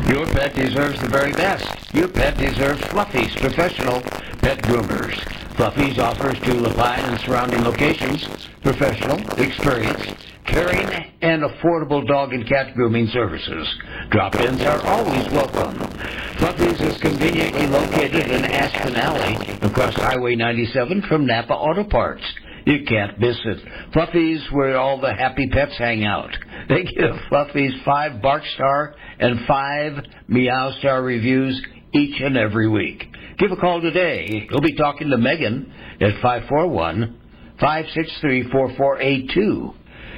Your pet deserves the very best. Your pet deserves Fluffy's professional pet groomers. Fluffy's offers to Lapine and surrounding locations professional, experienced, caring, and affordable dog and cat grooming services. Drop-ins are always welcome. Fluffy's is conveniently located in Aspen Alley across Highway 97 from Napa Auto Parts. You can't miss it. Fluffy's, where all the happy pets hang out. They give Fluffy's 5 Bark Star and 5 Meow Star reviews each and every week. Give a call today. You'll be talking to Megan at 541-563-4482.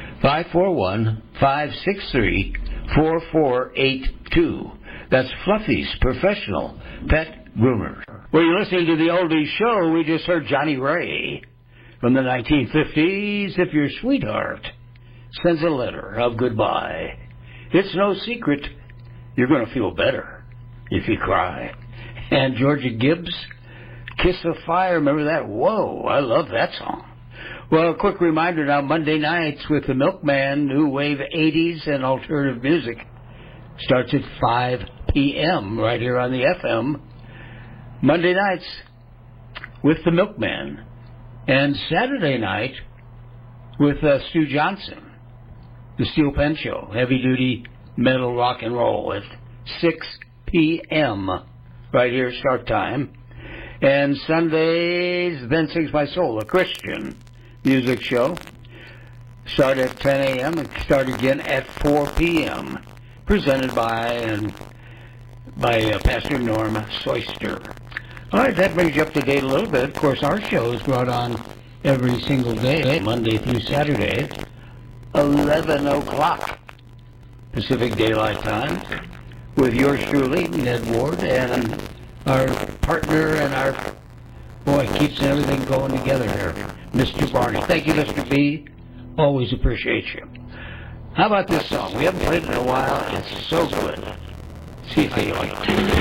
541-563-4482. That's Fluffy's professional pet groomer. Well, you're listening to the Oldies Show. We just heard Johnny Ray from the 1950s. If your sweetheart sends a letter of goodbye, it's no secret you're going to feel better if you cry. And Georgia Gibbs, Kiss of Fire, remember that? Whoa, I love that song. Well, a quick reminder now, Monday nights with the Milkman, new wave 80s and alternative music, starts at 5 p.m. right here on the FM. Monday nights with the Milkman. And Saturday night with Stu Johnson, the Steel Pen Show, heavy-duty metal rock and roll at 6 p.m. right here, start time. And Sundays, Then Sings My Soul, a Christian music show. Start at 10 a.m. and start again at 4 p.m. Presented by Pastor Norm Soyster. All right, that brings you up to date a little bit. Of course, our show is brought on every single day, Monday through Saturday, 11 o'clock Pacific Daylight Time, with yours truly, Ned Ward, and our partner and our boy keeps everything going together here, Mr. Barney. Thank you, Mr. B. Always appreciate you. How about this song? We haven't played it in a while. It's so good. See if you like it.